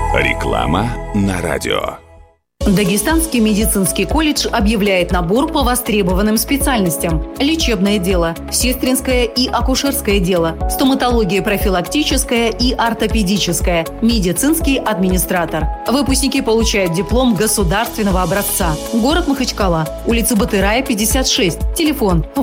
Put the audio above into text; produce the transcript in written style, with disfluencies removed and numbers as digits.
Реклама на радио. Дагестанский медицинский колледж объявляет набор по востребованным специальностям: лечебное дело, сестринское и акушерское дело, стоматология профилактическая и ортопедическая, медицинский администратор. Выпускники получают диплом государственного образца. Город Махачкала, улица Батырая, 56, телефон